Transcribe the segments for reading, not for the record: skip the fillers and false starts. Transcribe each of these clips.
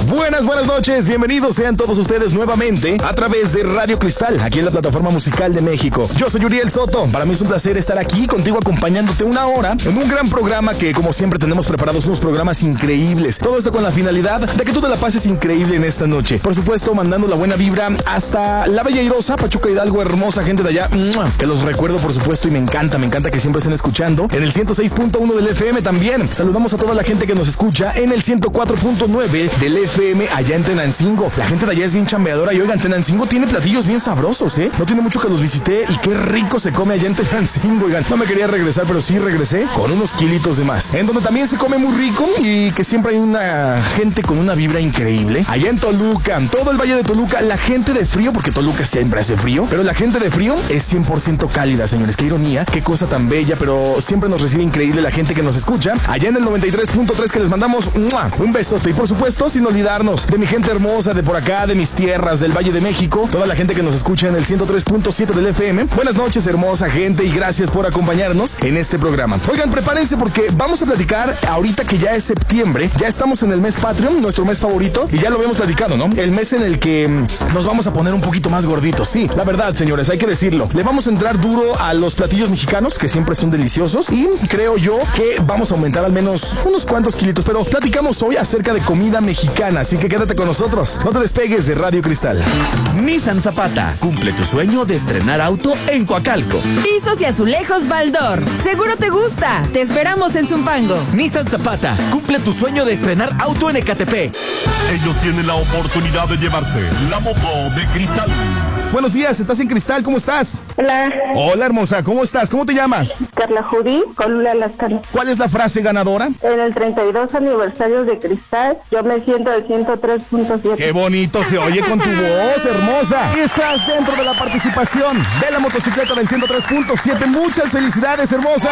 Buenas noches, bienvenidos sean todos ustedes nuevamente a través de Radio Cristal, aquí en la plataforma musical de México. Yo soy Uriel Soto, para mí es un placer estar aquí contigo acompañándote una hora en un gran programa que como siempre tenemos preparados unos programas increíbles. Todo esto con la finalidad de que tú te la pases increíble en esta noche. Por supuesto, mandando la buena vibra hasta La Bella Airosa, Pachuca Hidalgo, hermosa gente de allá, que los recuerdo por supuesto y me encanta que siempre estén escuchando. En el 106.1 del FM también. Saludamos a toda la gente que nos escucha en el 104.9 del FM allá en Tenancingo. La gente de allá es bien chambeadora y oigan, Tenancingo tiene platillos bien sabrosos, ¿eh? No tiene mucho que los visité y qué rico se come allá en Tenancingo, oigan. No me quería regresar, pero sí regresé con unos kilitos de más. En donde también se come muy rico y que siempre hay una gente con una vibra increíble. Allá en Toluca, todo el Valle de Toluca, la gente de frío, porque Toluca siempre hace frío, pero la gente de frío es 100% cálida, señores. Qué ironía, qué cosa tan bella, pero siempre nos recibe increíble la gente que nos escucha. Allá en el 93.3 que les mandamos un besote y por supuesto sin olvidarnos de mi gente hermosa de por acá, de mis tierras, del Valle de México, toda la gente que nos escucha en el 103.7 del FM. Buenas noches, hermosa gente, y gracias por acompañarnos en este programa. Oigan, prepárense porque vamos a platicar ahorita que ya es septiembre, ya estamos en el mes patrio, nuestro mes favorito, y ya lo habíamos platicado, ¿no? El mes en el que nos vamos a poner un poquito más gorditos, sí, la verdad, señores, hay que decirlo. Le vamos a entrar duro a los platillos mexicanos, que siempre son deliciosos, y creo yo que vamos a aumentar al menos unos cuantos kilitos, pero platicamos hoy acerca de comida mexicana, así que quédate con nosotros, no te despegues de Radio Cristal. Nissan Zapata, cumple tu sueño de estrenar auto en Coacalco. Pisos y azulejos Baldor, seguro te gusta, te esperamos en Zumpango. Nissan Zapata, cumple tu sueño de estrenar auto en Ecatepec. Ellos tienen la oportunidad de llevarse la moto de Cristal. Buenos días, ¿estás en Cristal? ¿Cómo estás? Hola. Hola, hermosa, ¿cómo estás? ¿Cómo te llamas? Carla Judy, Colula Lascano. ¿Cuál es la frase ganadora? En el 32 aniversario de Cristal, yo me siento del 103.7. ¡Qué bonito se oye con tu voz, hermosa! Y estás dentro de la participación de la motocicleta del 103.7. ¡Muchas felicidades, hermosa!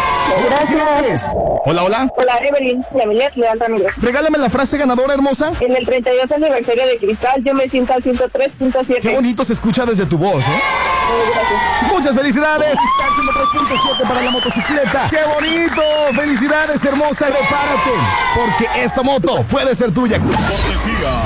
Gracias. Hola, hola. Hola, Evelyn, Yamilet Leal Ramírez. Regálame la frase ganadora, hermosa. En el 32 aniversario de Cristal, yo me siento al 103.7. Qué bonito se escucha desde tu voz, ¿eh? Gracias. Muchas felicidades. Está el 103.7 para la motocicleta. ¡Qué bonito! ¡Felicidades, hermosa! Prepárate, porque esta moto puede ser tuya. Cortesía